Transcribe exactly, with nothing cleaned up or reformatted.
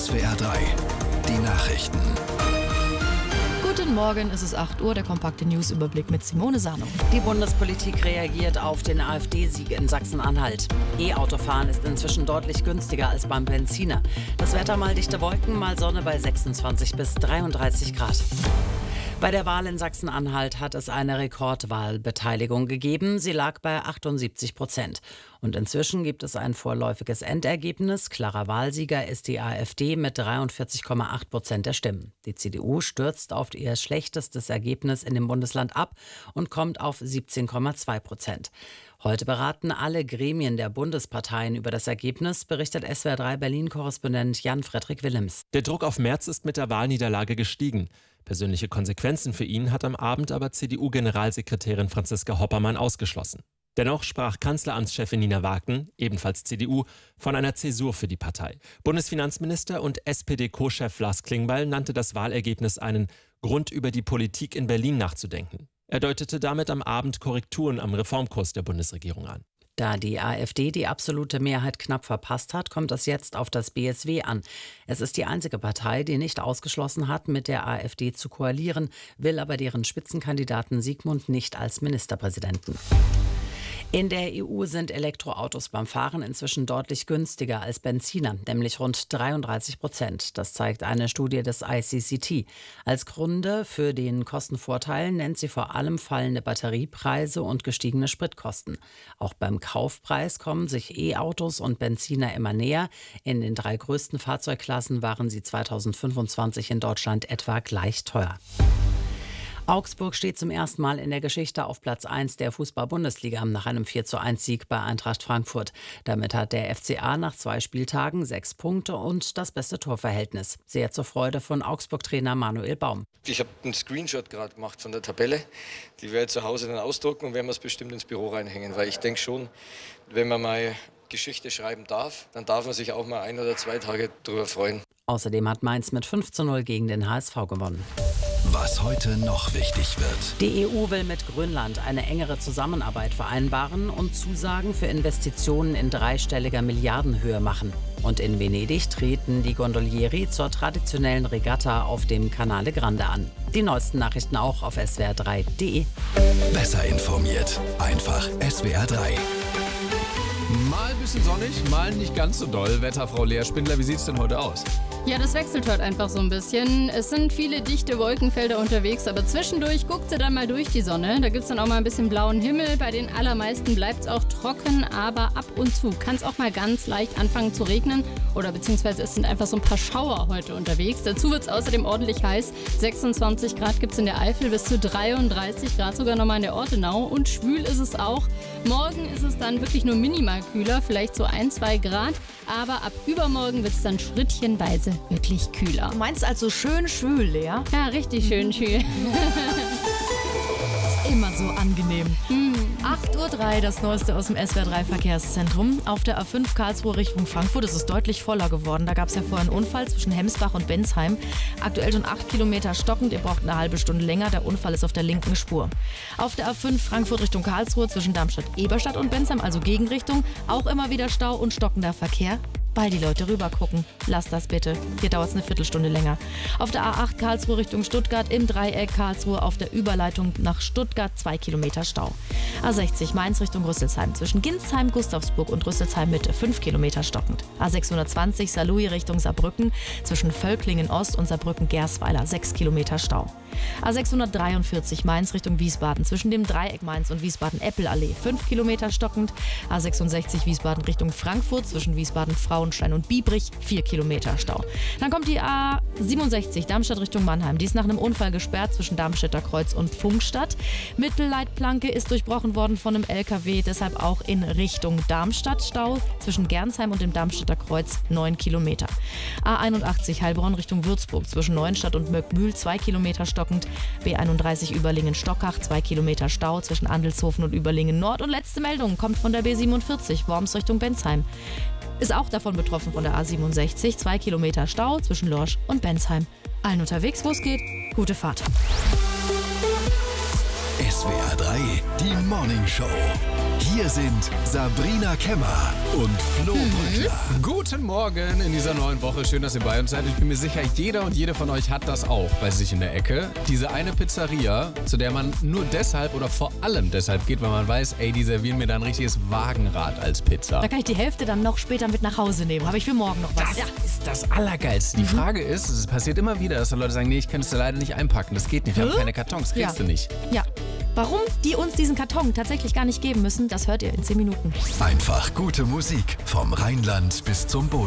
S W R drei, die Nachrichten. Guten Morgen, es ist acht Uhr, der kompakte Newsüberblick mit Simone Sano. Die Bundespolitik reagiert auf den AfD-Sieg in Sachsen-Anhalt. E-Autofahren ist inzwischen deutlich günstiger als beim Benziner. Das Wetter mal dichte Wolken, mal Sonne bei sechsundzwanzig bis dreiunddreißig Grad. Bei der Wahl in Sachsen-Anhalt hat es eine Rekordwahlbeteiligung gegeben. Sie lag bei achtundsiebzig Prozent. Und inzwischen gibt es ein vorläufiges Endergebnis. Klarer Wahlsieger ist die AfD mit dreiundvierzig Komma acht Prozent der Stimmen. Die C D U stürzt auf ihr schlechtestes Ergebnis in dem Bundesland ab und kommt auf siebzehn Komma zwei Prozent. Heute beraten alle Gremien der Bundesparteien über das Ergebnis, berichtet S W R drei Berlin-Korrespondent Jan-Fredrik Willems. Der Druck auf Merz ist mit der Wahlniederlage gestiegen. Persönliche Konsequenzen für ihn hat am Abend aber C D U-Generalsekretärin Franziska Hoppermann ausgeschlossen. Dennoch sprach Kanzleramtschefin Nina Wagner, ebenfalls C D U, von einer Zäsur für die Partei. Bundesfinanzminister und S P D-Co-Chef Lars Klingbeil nannte das Wahlergebnis einen Grund, über die Politik in Berlin nachzudenken. Er deutete damit am Abend Korrekturen am Reformkurs der Bundesregierung an. Da die AfD die absolute Mehrheit knapp verpasst hat, kommt es jetzt auf das B S W an. Es ist die einzige Partei, die nicht ausgeschlossen hat, mit der AfD zu koalieren, will aber deren Spitzenkandidaten Sigmund nicht als Ministerpräsidenten. In der E U sind Elektroautos beim Fahren inzwischen deutlich günstiger als Benziner, nämlich rund dreiunddreißig Prozent. Das zeigt eine Studie des I C C T. Als Gründe für den Kostenvorteil nennt sie vor allem fallende Batteriepreise und gestiegene Spritkosten. Auch beim Kaufpreis kommen sich E-Autos und Benziner immer näher. In den drei größten Fahrzeugklassen waren sie zweitausendfünfundzwanzig in Deutschland etwa gleich teuer. Augsburg steht zum ersten Mal in der Geschichte auf Platz eins der Fußball-Bundesliga nach einem vier zu eins Sieg bei Eintracht Frankfurt. Damit hat der F C A nach zwei Spieltagen sechs Punkte und das beste Torverhältnis. Sehr zur Freude von Augsburg-Trainer Manuel Baum. Ich habe einen Screenshot gerade gemacht von der Tabelle. Die werde ich zu Hause dann ausdrucken und werden wir es bestimmt ins Büro reinhängen. Weil ich denke schon, wenn man mal Geschichte schreiben darf, dann darf man sich auch mal ein oder zwei Tage drüber freuen. Außerdem hat Mainz mit fünf zu null gegen den H S V gewonnen. Was heute noch wichtig wird. Die E U will mit Grönland eine engere Zusammenarbeit vereinbaren und Zusagen für Investitionen in dreistelliger Milliardenhöhe machen. Und in Venedig treten die Gondolieri zur traditionellen Regatta auf dem Canale Grande an. Die neuesten Nachrichten auch auf S W R drei punkt de. Besser informiert. Einfach S W R drei. Mal ein bisschen sonnig, mal nicht ganz so doll. Wetterfrau Lea Spindler, wie sieht's denn heute aus? Ja, das wechselt heute einfach so ein bisschen. Es sind viele dichte Wolkenfelder unterwegs, aber zwischendurch guckt sie dann mal durch die Sonne. Da gibt's dann auch mal ein bisschen blauen Himmel. Bei den allermeisten bleibt's auch trocken, aber ab und zu kann es auch mal ganz leicht anfangen zu regnen. Oder beziehungsweise es sind einfach so ein paar Schauer heute unterwegs. Dazu wird's außerdem ordentlich heiß. sechsundzwanzig Grad gibt's in der Eifel, bis zu dreiunddreißig Grad sogar nochmal in der Ortenau. Und schwül ist es auch. Morgen ist es dann wirklich nur minimal kühler, vielleicht so ein, zwei Grad. Aber ab übermorgen wird's dann schrittchenweise wirklich kühler. Du meinst also schön schwül, Lea? Ja, richtig schön schwül. Immer so angenehm. Hm. acht Uhr drei, das Neueste aus dem S W R drei Verkehrszentrum. Auf der A fünf Karlsruhe Richtung Frankfurt ist es deutlich voller geworden. Da gab es ja vorher einen Unfall zwischen Hemsbach und Bensheim. Aktuell schon acht Kilometer stockend. Ihr braucht eine halbe Stunde länger. Der Unfall ist auf der linken Spur. Auf der A fünf Frankfurt Richtung Karlsruhe zwischen Darmstadt-Eberstadt und Bensheim, also Gegenrichtung, auch immer wieder Stau und stockender Verkehr, weil die Leute rüber gucken. Lasst das bitte. Hier dauert es eine Viertelstunde länger. Auf der A acht Karlsruhe Richtung Stuttgart im Dreieck Karlsruhe auf der Überleitung nach Stuttgart zwei Kilometer Stau. A sechzig Mainz Richtung Rüsselsheim zwischen Ginsheim, Gustavsburg und Rüsselsheim Mitte fünf Kilometer stockend. A sechshundertzwanzig Saarlouis Richtung Saarbrücken zwischen Völklingen Ost und Saarbrücken Gersweiler sechs Kilometer Stau. A sechshundertdreiundvierzig Mainz Richtung Wiesbaden zwischen dem Dreieck Mainz und Wiesbaden-Eppelallee fünf Kilometer stockend. A sechsundsechzig Wiesbaden Richtung Frankfurt zwischen Wiesbaden-Frauenstein und Biebrich vier Kilometer Stau. Dann kommt die A siebenundsechzig Darmstadt Richtung Mannheim. Die ist nach einem Unfall gesperrt zwischen Darmstädter Kreuz und Pfungstadt. Mittelleitplanke ist durchbrochen worden von einem L K W, deshalb auch in Richtung Darmstadt Stau zwischen Gernsheim und dem Darmstädter Kreuz neun Kilometer. A einundachtzig Heilbronn Richtung Würzburg zwischen Neuenstadt und Möckmühl zwei Kilometer stockend. B einunddreißig Überlingen-Stockach zwei Kilometer Stau zwischen Andelshofen und Überlingen Nord. Und letzte Meldung kommt von der B siebenundvierzig Worms Richtung Bensheim. Ist auch davon betroffen von der A siebenundsechzig. zwei Kilometer Stau zwischen Lorsch und Bensheim. Allen unterwegs, wo es geht, gute Fahrt. S W R drei, die Morning Show. Hier Hier sind Sabrina Kemmer und Flo Brückner. Guten Morgen in dieser neuen Woche. Schön, dass ihr bei uns seid. Ich bin mir sicher, jeder und jede von euch hat das auch bei sich in der Ecke. Diese eine Pizzeria, zu der man nur deshalb oder vor allem deshalb geht, weil man weiß, ey, die servieren mir da ein richtiges Wagenrad als Pizza. Da kann ich die Hälfte dann noch später mit nach Hause nehmen. Habe ich für morgen noch was. Das ist das Allergeilste. Die Frage ist, es passiert immer wieder, dass da Leute sagen, nee, ich kann es dir leider nicht einpacken. Das geht nicht, wir haben Hä? keine Kartons, kriegst Ja. du nicht. Ja. Warum die uns diesen Karton tatsächlich gar nicht geben müssen, das hört ihr in zehn Minuten. Einfach gute Musik vom Rheinland bis zum Bodensee.